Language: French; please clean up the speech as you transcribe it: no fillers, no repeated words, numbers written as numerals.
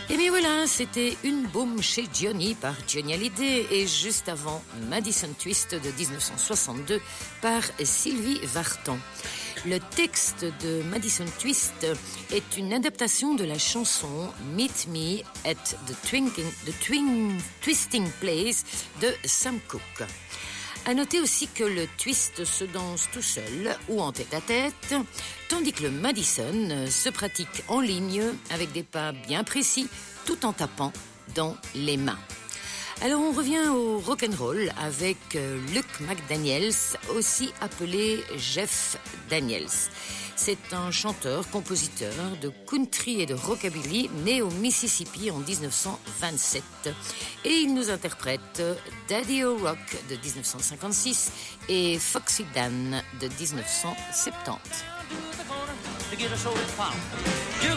Et bien voilà, c'était Une Boum chez Johnny par Johnny Hallyday et juste avant Madison Twist de 1962 par Sylvie Vartan. Le texte de Madison Twist est une adaptation de la chanson Meet Me at the Twisting Place de Sam Cooke. À noter aussi que le twist se danse tout seul ou en tête-à-tête, tandis que le Madison se pratique en ligne avec des pas bien précis tout en tapant dans les mains. Alors on revient au rock'n'roll avec Luke McDaniels, aussi appelé Jeff Daniels. C'est un chanteur-compositeur de country et de rockabilly né au Mississippi en 1927. Et il nous interprète Daddy O'Rock de 1956 et Foxy Dan de 1970.